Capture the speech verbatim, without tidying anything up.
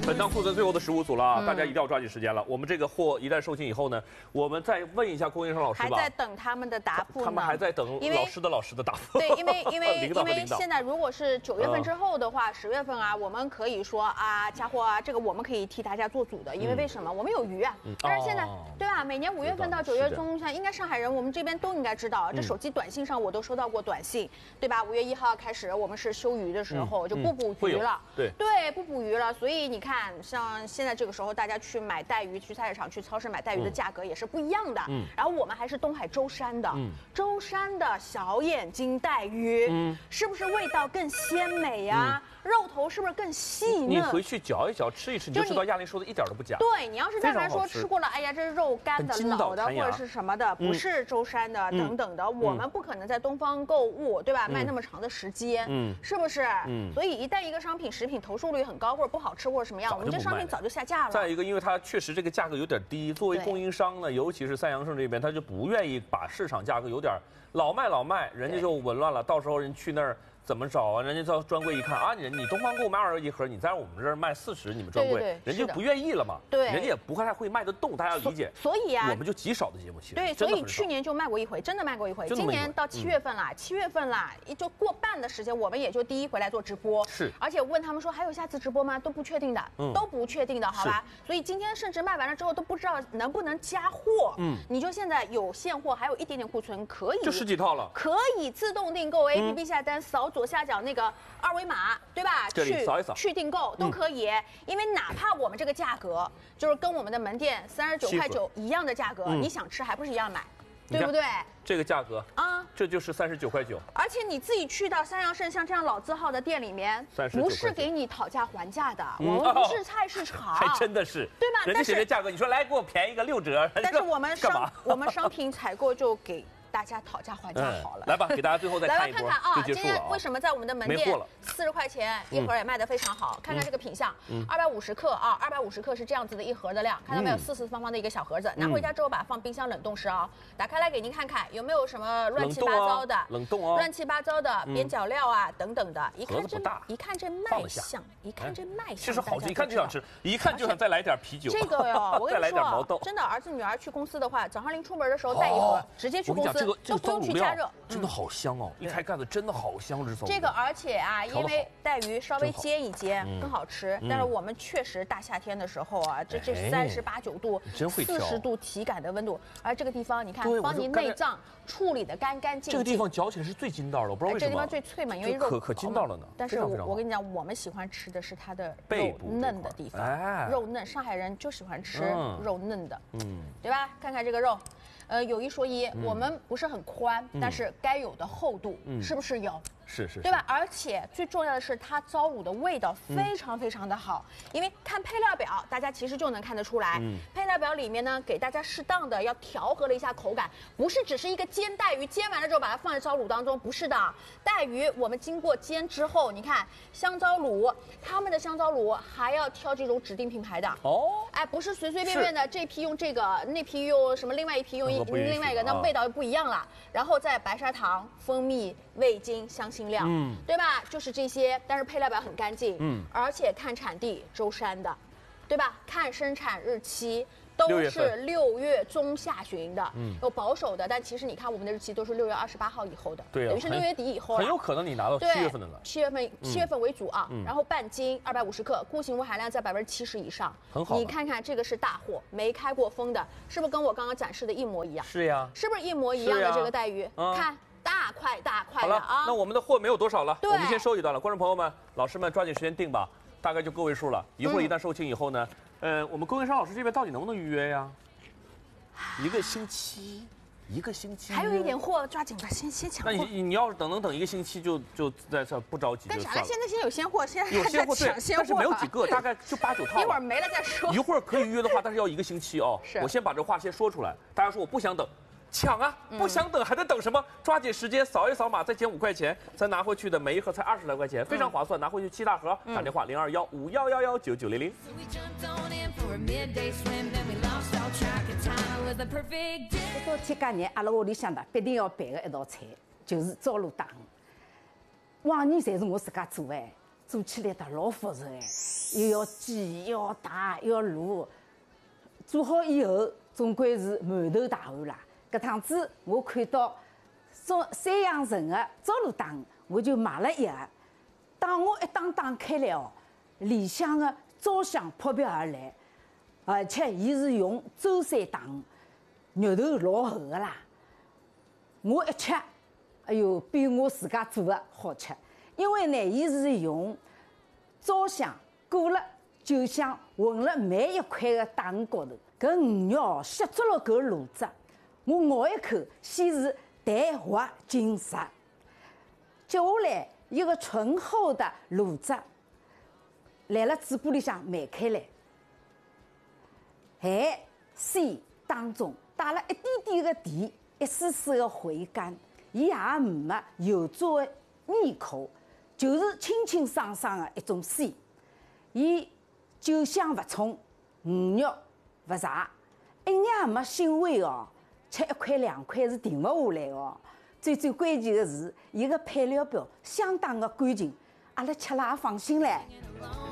本档库存最后的十五组了，嗯、大家一定要抓紧时间了。我们这个货一旦售罄以后呢，我们再问一下供应商老师吧。 还在等他们的答复呢。 他们还在等老师的老师的答复。 对，因为因为因为现在如果是九月份之后的话，十、嗯、月份啊，我们可以说啊，家货啊，这个我们可以替大家做主的，因为为什么？嗯、我们有余啊。嗯、但是现在、哦、对吧？每年五月份到九月中，像应该上海人，我们这边都应该知道，这手机短信上我都收到过短信，对吧？五月一号开始，我们是休渔的时候，嗯、就不捕鱼了。 对对，不捕鱼了。所以你看，像现在这个时候，大家去买带鱼，去菜市场、去超市买带鱼的价格也是不一样的。嗯。然后我们还是东海舟山的，嗯，舟山的小眼睛带鱼，嗯，是不是味道更鲜美呀？嗯、肉头是不是更细嫩？ 你回去嚼一嚼，吃一吃，你就知道亚玲说的一点都不假。 对，你要是但凡说吃过了，哎呀，这是肉干的、老的或者是什么的，不是舟山的等等的，我们不可能在东方购物，对吧？卖那么长的时间，嗯，是不是？嗯。所以一旦一个商品食品投诉率很高，或者不好吃或者什么样，我们这商品早就下架了。 再一个，因为它确实这个价格有点低，作为供应商呢，尤其是三阳盛这边，他就不愿意把市场价格有点老卖老卖，人家就紊乱了。到时候人去那儿怎么找啊？人家到专柜一看啊，你你东方购买二十一盒，你在我们这儿卖四十，你们专柜，人家就不愿意了嘛。 对， 人家也不太会卖得动，大家要理解。 所以啊， 我们就极少的节目期。 对，所以去年就卖过一回，真的卖过一回。今年到七月份啦，七月份啦，也就过半的时间，我们也就第一回来做直播。 是， 而且问他们说还有下次直播吗？都不确定的，都不确定的，好吧？所以今天甚至卖完了之后都不知道能不能加货。嗯，你就现在有现货，还有一点点库存，可以就十几套了， 可以自动订购 A P P 下单，扫左下角那个二维码，对吧？ 这里扫一扫， 去订购都可以。因为哪怕我们这个价格就是跟我们的门店三十九块九一样的价格，你想吃还不是一样买，对不对？ 这个价格啊，这就是三十九块九。 而且你自己去到三阳盛像这样老字号的店里面，不是给你讨价还价的，我们不是菜市场， 还真的是， 对吧？ 人家写的价格，你说来给我便宜个六折， 但是我们商我们商品采购就给大家讨价还价好了。 来吧，给大家最后再看一波， 来看看啊，今天为什么在我们的门店四十块钱一盒也卖得非常好？看看这个品相，二百五十克啊，二百五十克是这样子的一盒的量，看到没有？四四方方的一个小盒子，拿回家之后把它放冰箱冷冻室啊，打开来给您看看有没有什么乱七八糟的冷冻哦， 乱七八糟的边角料啊等等的，一看这一看这卖相，一看这卖相， 其实好吃，一看就想吃，一看就想再来点啤酒。 这个哟，我跟你说， 真的，儿子女儿去公司的话，早上临出门的时候带一盒，直接去公司都不用去加热， 真的好香哦！一开盖子真的好香，这这个而且啊，因为带鱼稍微煎一煎更好吃，但是我们确实大夏天的时候啊，这这三十八九度、四十度体感的温度，而这个地方你看，帮您内脏处理的干干净净。 这个地方嚼起来是最筋道的，我不知道为什么。 这地方最脆嘛，因为肉可可筋道了呢。 但是我我跟你讲，我们喜欢吃的是它的肉嫩的地方，肉嫩，上海人就喜欢吃肉嫩的，嗯，对吧？看看这个肉。呃，有一说一，嗯、我们不是很宽，嗯、但是该有的厚度、嗯、是不是有？ 是是， 对吧？而且最重要的是，它糟卤的味道非常非常的好，嗯、因为看配料表，大家其实就能看得出来。嗯、配料表里面呢，给大家适当的要调和了一下口感，不是只是一个煎带鱼，煎完了之后把它放在糟卤当中，不是的。带鱼我们经过煎之后，你看香糟卤，他们的香糟卤还要挑这种指定品牌的哦，哎，不是随随便便的，这批用这个，那批用什么，另外一批用一另外一个，那味道又不一样了。然后再白砂糖、蜂蜜、味精、香辛料，嗯，对吧？就是这些，但是配料表很干净，嗯，而且看产地舟山的，对吧？看生产日期都是六月中下旬的，嗯，有保守的，但其实你看我们的日期都是六月二十八号以后的， 对， 等于是六月底以后， 很有可能你拿到七月份的了。 七月份，七月份为主啊，然后半斤二百五十克，固形物含量在百分之七十以上， 很好。 你看看这个是大货，没开过封的，是不是跟我刚刚展示的一模一样？ 是呀， 是不是一模一样的这个带鱼？看。大块大块的啊！ 那我们的货没有多少了，我们先收一段了。观众朋友们、老师们，抓紧时间订吧，大概就个位数了。一会儿一旦售罄以后呢，呃，我们供应商老师这边到底能不能预约呀？一个星期，一个星期。 还有一点货，抓紧吧，先先抢货。 那你你要是等能等一个星期，就就在这不着急就算了。 干啥了？现在先有现货，现在有现货，对， 但是没有几个，大概就八九套。 一会儿没了再说。 一会儿可以预约的话，但是要一个星期哦。 是。 我先把这话先说出来，大家说我不想等。抢啊！不想等还在等什么？抓紧时间扫一扫码，再减五块钱，咱拿回去的每一盒才二十来块钱，非常划算。拿回去七大盒，打电话零二幺五幺幺幺九九零零。 一到天家日，阿拉屋里向的必定要备的一道菜就是糟卤蛋。往年侪是我自家做哎， 做起来的老复杂哎，又要煎，又要打，又要卤。做好以后，总归是满头大汗啦。搿趟子我看到三三阳城的灶炉档，我就买了一个。当我一打打开来哦，里向的灶香扑鼻而来，而且伊是用舟山档，肉头老厚的啦。我一吃，哎呦，比我自家做的好吃。因为呢，伊是用灶香裹了酒香混了每一块的档高头，搿鱼肉吸足了搿卤汁，我咬一口，先是淡滑紧实，接下来一个醇厚的卤汁来了嘴巴里向漫开来，海鲜当中带了一点点的甜，一丝丝的回甘，伊也没油炸的腻口，就是清清爽爽的一种鲜。伊酒香不冲，鱼肉不柴，一眼也没腥味哦。吃一块两块是停不下来哦。最最关键的是，伊个配料表相当的干净，阿拉吃了也放心唻。